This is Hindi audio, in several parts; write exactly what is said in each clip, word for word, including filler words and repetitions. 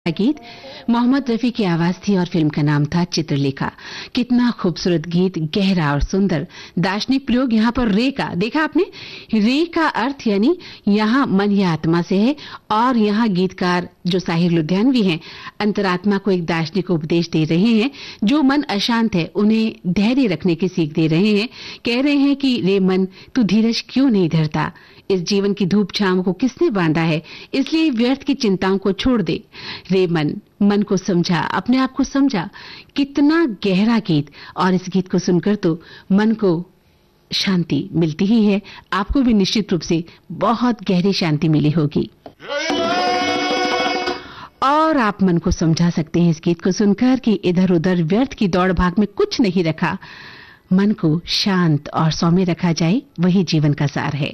गीत मोहम्मद रफी की आवाज थी और फिल्म का नाम था चित्रलेखा। कितना खूबसूरत गीत, गहरा और सुंदर। दार्शनिक प्रयोग यहाँ पर रे का देखा आपने। रे का अर्थ यानी यहाँ मन या आत्मा से है और यहाँ गीतकार जो साहिर लुधियानवी हैं अंतरात्मा को एक दार्शनिक उपदेश दे रहे हैं। जो मन अशांत है उन्हें धैर्य रखने की सीख दे रहे हैं। कह रहे हैं कि रे मन, तू धीरज क्यों नहीं धरता? इस जीवन की धूप छांव को किसने बांधा है? इसलिए व्यर्थ की चिंताओं को छोड़ दे। रे मन, मन को समझा, अपने आप को समझा। कितना गहरा गीत। और इस गीत को सुनकर तो मन को शांति मिलती ही है। आपको भी निश्चित रूप से बहुत गहरी शांति मिली होगी और आप मन को समझा सकते हैं इस गीत को सुनकर कि इधर उधर व्यर्थ की दौड़ भाग में कुछ नहीं रखा। मन को शांत और सौम्य रखा जाए, वही जीवन का सार है।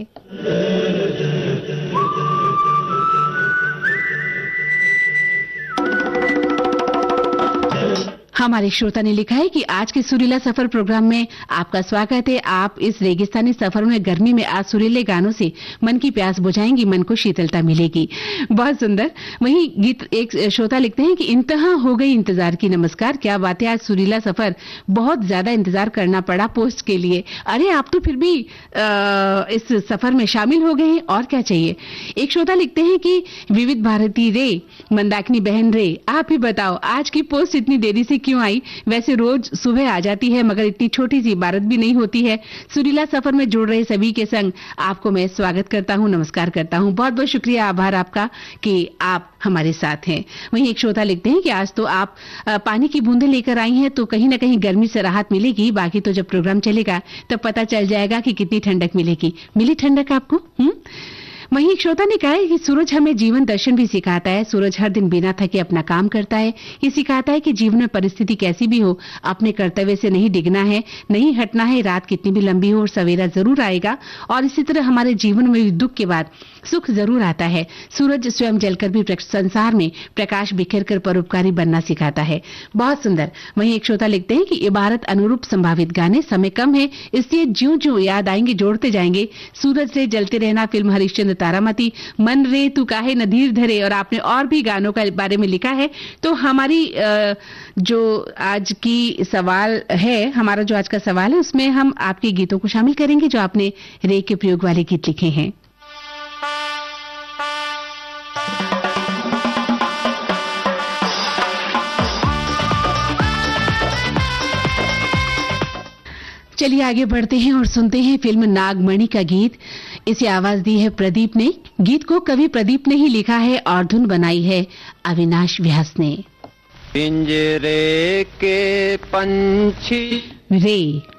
हमारे श्रोता ने लिखा है कि आज के सुरीला सफर प्रोग्राम में आपका स्वागत है। आप इस रेगिस्तानी सफर में गर्मी में आज सुरीले गानों से मन की प्यास बुझाएंगी, मन को शीतलता मिलेगी। बहुत सुंदर। वहीं गीत एक श्रोता लिखते हैं कि इंतहा हो गई इंतजार की। नमस्कार, क्या बात है, आज सुरीला सफर बहुत ज्यादा इंतजार करना पड़ा पोस्ट के लिए। अरे आप तो फिर भी आ, इस सफर में शामिल हो गए हैं, और क्या चाहिए। एक श्रोता लिखते हैं कि विविध भारती रे, मंदाकिनी बहन रे, आप ही बताओ आज की पोस्ट इतनी देरी से क्यों आई? वैसे रोज सुबह आ जाती है मगर इतनी छोटी सी इबारत भी नहीं होती है। सुरीला सफर में जुड़ रहे सभी के संग आपको मैं स्वागत करता हूं, नमस्कार करता हूं। बहुत बहुत शुक्रिया, आभार आपका कि आप हमारे साथ हैं। वहीं एक श्रोता लिखते हैं कि आज तो आप पानी की बूंदें लेकर आई हैं तो कहीं ना कहीं गर्मी से राहत मिलेगी। बाकी तो जब प्रोग्राम चलेगा तब पता चल जाएगा कि कितनी ठंडक मिलेगी। मिली ठंडक आपको? हम्म वहीं एक श्रोता ने कहा है कि सूरज हमें जीवन दर्शन भी सिखाता है। सूरज हर दिन बिना थके अपना काम करता है। ये सिखाता है कि जीवन में परिस्थिति कैसी भी हो, अपने कर्तव्य से नहीं डिगना है, नहीं हटना है। रात कितनी भी लंबी हो और सवेरा जरूर आएगा। और इसी तरह हमारे जीवन में भी दुख के बाद सुख जरूर आता है। सूरज स्वयं जलकर भी संसार में प्रकाश बिखेर कर परोपकारी बनना सिखाता है। बहुत सुंदर। वहीं एक श्रोता लिखते हैं कि इबारत अनुरूप संभावित गाने, समय कम है इसलिए ज्यों ज्यों याद आएंगे जोड़ते जाएंगे। सूरज रे जलते रहना, फिल्म हरिश्चंद्र तारामती, मन रे तू काहे नधीर धरे, और आपने और भी गानों के बारे में लिखा है। तो हमारी जो आज की सवाल है, हमारा जो आज का सवाल है उसमें हम आपके गीतों को शामिल करेंगे जो आपने रे के प्रयोग वाले गीत लिखे हैं। चलिए आगे बढ़ते हैं और सुनते हैं फिल्म नागमणि का गीत। इसे आवाज दी है प्रदीप ने। गीत को कवि प्रदीप ने ही लिखा है और धुन बनाई है अविनाश व्यास ने। पिंजरे के पंछी रे